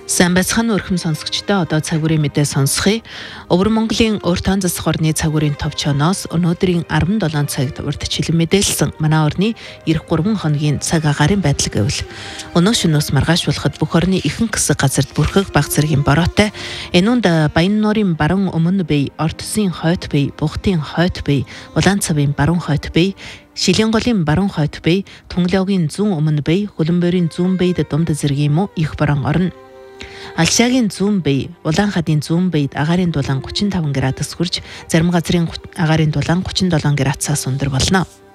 Сайн байцгаана уу өрхөм сонсогчдоо одоо цаг үеийн мэдээ сонсхий. Өвөр Монголын урт хаан засах орны цаг үеийн товчоноос өнөөдрийн 17 цагт урд чилэн мэдээлсэн манай орны эх 3 хоногийн цаг агаарын байдал гэвэл өнөө шөнөөс маргааш болоход бүх орны ихэнх хэсэг газарт бүрхэг баг зэргийн бороотой. Энүүнд Баян нуурын баруун өмнө бие, Ордсын хойд бие, Бухтын хойд бие, Улаан цавын баруун хойд бие, Шилэн голын баруун хойд бие, Тунгалогийн зүүн өмнө бие, Хөлбөмбөрийн зүүн биед дунд зэргийн муу их борон орно. Алшаагийн зүүн бие, Улаан хадын зүүн биед агаарын дулаан 35 градус хүрч зарим газрын агаарын дулаан 37 градусаас өндөр болно.